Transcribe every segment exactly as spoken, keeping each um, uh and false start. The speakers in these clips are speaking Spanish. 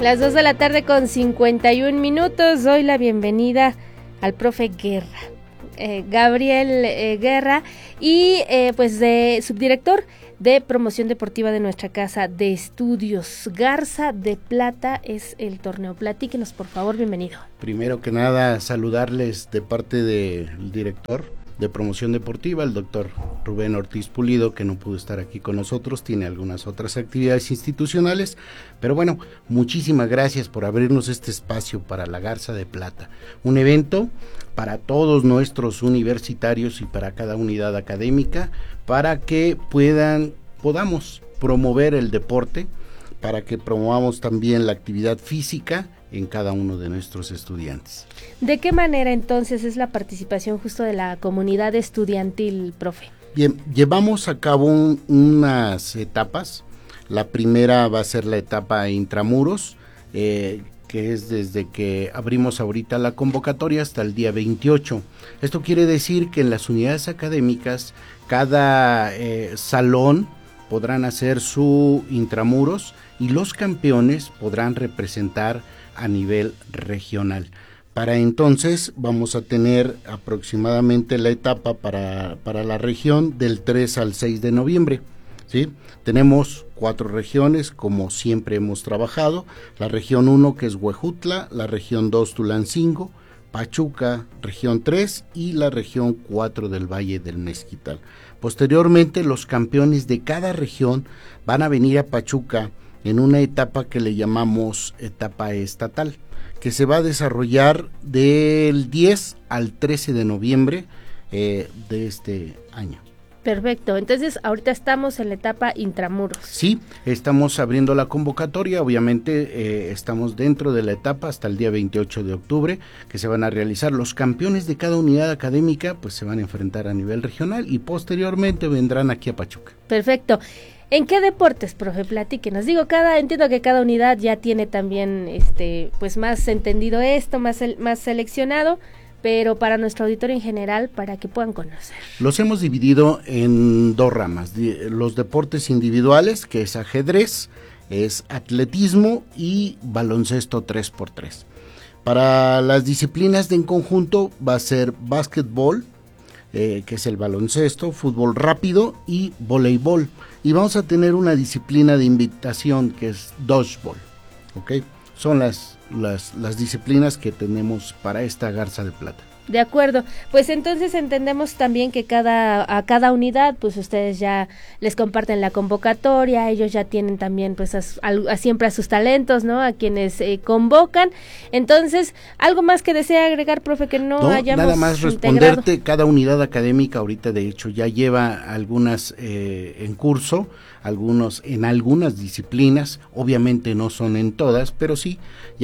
Las dos de la tarde con cincuenta y un minutos. Doy la bienvenida al profe Guerra, eh, Gabriel eh, Guerra, y eh, pues de subdirector de promoción deportiva de nuestra casa de estudios. Garza de Plata es el torneo. Platíquenos, por favor, bienvenido. Primero que nada, saludarles de parte del director de promoción deportiva, el doctor Rubén Ortiz Pulido, que no pudo estar aquí con nosotros, tiene algunas otras actividades institucionales, pero bueno, muchísimas gracias por abrirnos este espacio para la Garza de Plata, un evento para todos nuestros universitarios y para cada unidad académica, para que puedan, podamos promover el deporte, para que promovamos también la actividad física en cada uno de nuestros estudiantes. ¿De qué manera entonces es la participación justo de la comunidad estudiantil, profe? Bien, llevamos a cabo un, unas etapas. La primera va a ser la etapa intramuros, eh, que es desde que abrimos ahorita la convocatoria hasta el día veintiocho. Esto quiere decir que en las unidades académicas, cada eh, salón podrán hacer su intramuros y los campeones podrán representar a nivel regional. Para entonces vamos a tener aproximadamente la etapa para, para la región del tres al seis de noviembre, ¿sí? Tenemos cuatro regiones como siempre hemos trabajado, la región uno que es Huejutla, la región dos Tulancingo, Pachuca, región tres y la región cuatro del Valle del Mezquital. Posteriormente los campeones de cada región van a venir a Pachuca en una etapa que le llamamos etapa estatal, que se va a desarrollar del diez al trece de noviembre eh, de este año. Perfecto, entonces ahorita estamos en la etapa intramuros. Sí, estamos abriendo la convocatoria, obviamente eh, estamos dentro de la etapa hasta el día veintiocho de octubre, que se van a realizar. Los campeones de cada unidad académica pues se van a enfrentar a nivel regional y posteriormente vendrán aquí a Pachuca. Perfecto. ¿En qué deportes, profe? Platíquenos. Digo, cada, entiendo que cada unidad ya tiene también, este, pues más entendido esto, más, más seleccionado, pero para nuestro auditorio en general, para que puedan conocer. Los hemos dividido en dos ramas, los deportes individuales, que es ajedrez, es atletismo y baloncesto tres por tres. Para las disciplinas de en conjunto va a ser básquetbol, eh, que es el baloncesto, fútbol rápido y voleibol. Y vamos a tener una disciplina de invitación que es dodgeball, ¿ok? Son las, las, las disciplinas que tenemos para esta Garza de Plata. De acuerdo, pues entonces entendemos también que cada a cada unidad, pues ustedes ya les comparten la convocatoria, ellos ya tienen también pues a, a, a siempre a sus talentos, ¿no? A quienes eh, convocan. Entonces, ¿algo más que desea agregar, profe, que no, no hayamos nada más responderte, integrado? Cada unidad académica ahorita de hecho ya lleva algunas eh, en curso, algunos en algunas disciplinas, obviamente no son en todas, pero sí,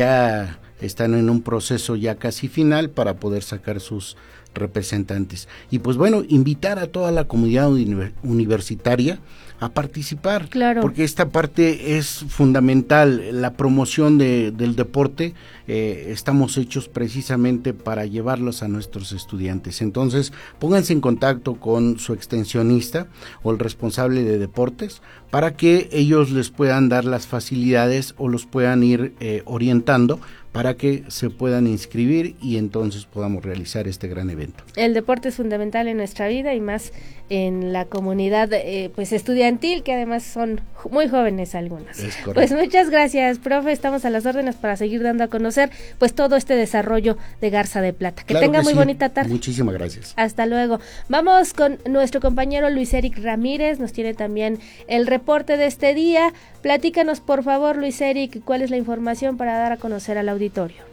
ya están en un proceso ya casi final para poder sacar sus representantes. Y pues bueno, invitar a toda la comunidad uni- universitaria a participar, claro, porque esta parte es fundamental, la promoción de, del deporte, eh, estamos hechos precisamente para llevarlos a nuestros estudiantes. Entonces, pónganse en contacto con su extensionista o el responsable de deportes para que ellos les puedan dar las facilidades o los puedan ir eh, orientando para que se puedan inscribir y entonces podamos realizar este gran evento. El deporte es fundamental en nuestra vida y más en la comunidad eh, pues estudiantil, que además son muy jóvenes algunos. Es correcto. Pues muchas gracias, profe, estamos a las órdenes para seguir dando a conocer pues todo este desarrollo de Garza de Plata. Que claro tenga que muy sí. bonita tarde. Muchísimas gracias. Hasta luego. Vamos con nuestro compañero Luis Eric Ramírez, nos tiene también el reporte de este día. Platícanos por favor, Luis Eric, cuál es la información para dar a conocer al auditorio.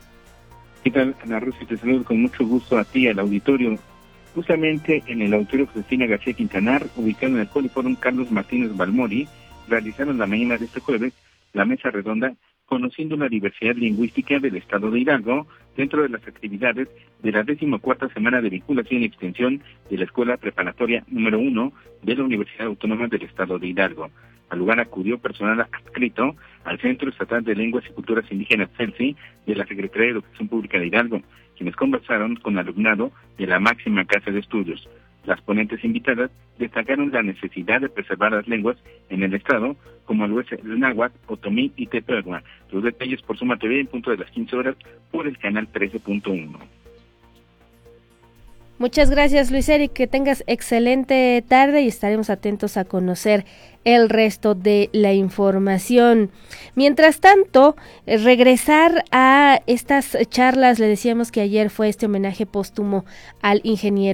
¿Qué tal, Ana Rosa? Te saludo con mucho gusto a ti, al auditorio. Justamente en el auditorio Josefina García Quintanar, ubicado en el Poliforum Carlos Martínez Balmori, realizaron la mañana de este jueves la mesa redonda Conociendo la diversidad lingüística del Estado de Hidalgo, dentro de las actividades de la decimocuarta semana de vinculación y extensión de la Escuela Preparatoria número uno de la Universidad Autónoma del Estado de Hidalgo. Al lugar acudió personal adscrito al Centro Estatal de Lenguas y Culturas Indígenas CELSI de la Secretaría de Educación Pública de Hidalgo, quienes conversaron con alumnado de la máxima casa de estudios. Las ponentes invitadas destacaron la necesidad de preservar las lenguas en el Estado, como lo es el náhuatl, otomí y tepehua. Los detalles por Suma T V en punto de las quince horas por el canal trece punto uno. Muchas gracias, Luis Eric, que tengas excelente tarde y estaremos atentos a conocer el resto de la información. Mientras tanto, regresar a estas charlas, le decíamos que ayer fue este homenaje póstumo al ingeniero